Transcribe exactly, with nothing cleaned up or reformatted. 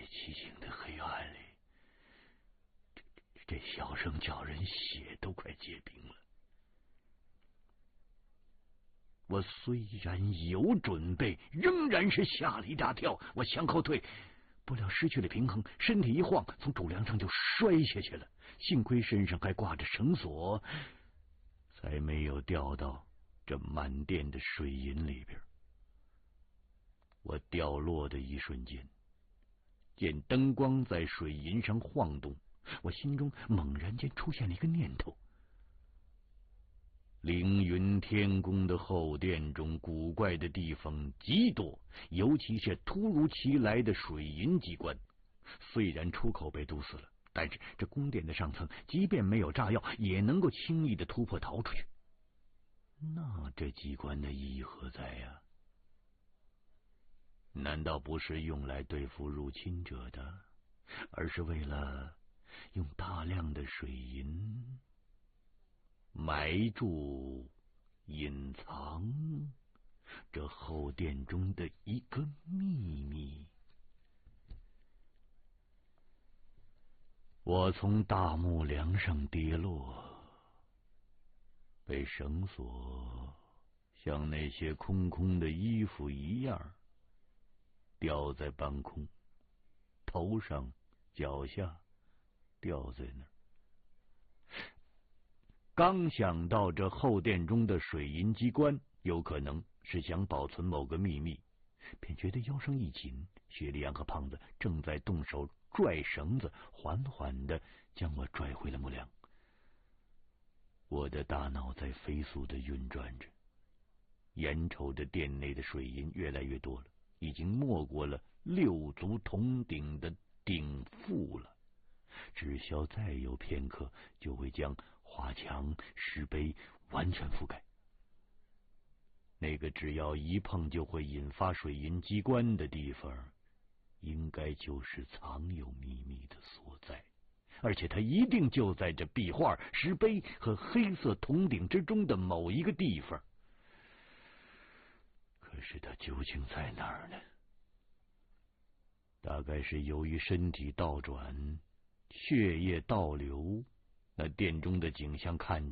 寂静的黑暗里，这这小声叫人血都快结冰了。我虽然有准备，仍然是吓了一大跳。我向后退，不料失去了平衡，身体一晃，从主梁上就摔下去了。幸亏身上还挂着绳索，才没有掉到这满店的水银里边。我掉落的一瞬间，见灯光在水银上晃动，我心中猛然间出现了一个念头。凌云天宫的后殿中古怪的地方极多，尤其是突如其来的水银机关。虽然出口被堵死了，但是这宫殿的上层即便没有炸药，也能够轻易的突破逃出去。那这机关的意义何在呀？难道不是用来对付入侵者的，而是为了用大量的水银埋住、隐藏这后殿中的一个秘密？我从大木梁上跌落，被绳索像那些空空的衣服一样吊在半空，头上、脚下吊在那儿。刚想到这后殿中的水银机关有可能是想保存某个秘密，便觉得腰上一紧，雪莉安和胖子正在动手拽绳子，缓缓地将我拽回了木梁。我的大脑在飞速地运转着，眼瞅着殿内的水银越来越多了，已经没过了六足铜鼎的鼎腹了。只消再有片刻，就会将花墙、石碑完全覆盖。那个只要一碰就会引发水银机关的地方，应该就是藏有秘密的所在，而且它一定就在这壁画、石碑和黑色铜鼎之中的某一个地方。可是它究竟在哪儿呢？大概是由于身体倒转，血液倒流，那殿中的景象看